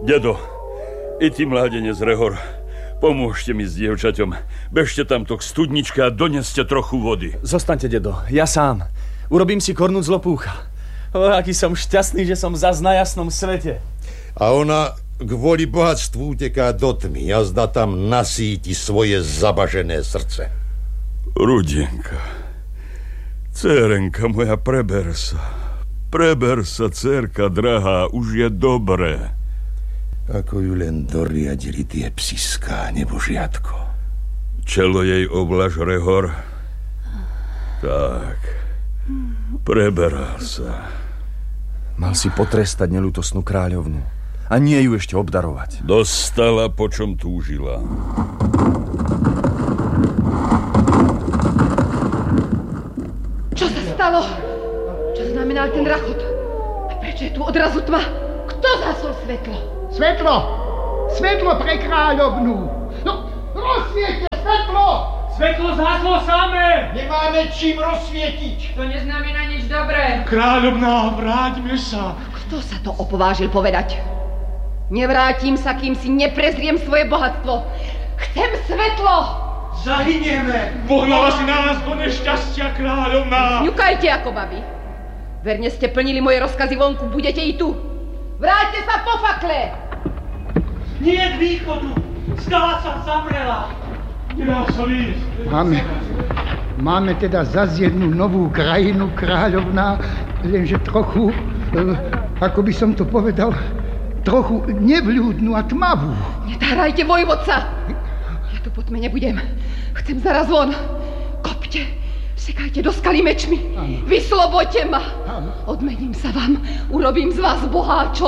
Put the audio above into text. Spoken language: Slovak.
Dedo, i ty mládenec Rehor, pomôžte mi s dievčaťom. Bežte tamto k studničke a doneste trochu vody. Zostaňte, dedo, ja sám. Urobím si kornúc z lopúcha. Aký som šťastný, že som zas na jasnom svete. A ona kvôli bohatstvu uteká do tmy. Jazda tam nasíti svoje zabažené srdce. Rudenka, dcérenka moja, preber sa. Preber sa, dcérka drahá, už je dobré. Ako ju len doriadili tie psiská nebožiatko. Čelo jej oblaž, Rehor. Tak, preberá sa. Mal si potrestať neľútosnú kráľovnu a nie ju ešte obdarovať. Dostala, po čom túžila. Čo sa stalo? Čo znamenal ten rachot? A prečo je tu odrazu tma? Kto zasol svetlo? Svetlo pre kráľovnú. No, rozsviete svetlo! Svetlo zhaslo samé! Nemáme čím rozsvietiť. To neznamená nič dobré. Kráľovná, vráťme sa. Kto sa to opovážil povedať? Nevrátim sa, kým si neprezriem svoje bohatstvo. Chcem svetlo! Zahynieme! Pohnala si nás do nešťastia, kráľovná! Ňukajte ako babi. Verne ste plnili moje rozkazy vonku, budete i tu. Vráťte sa po fakle! Nie k východu! Zdá sa, zamrela! Nedá sa ísť. Máme teda zas jednu novú krajinu, kráľovná, lenže trochu, ako by som to povedal, trochu nevľúdnu a tmavú. Netárajte, vojvodca! Ja tu po tme nebudem. Chcem zaraz von. Kopte, sekajte do skaly mečmi. Vysloboďte ma. Odmením sa vám. Urobím z vás boháčov.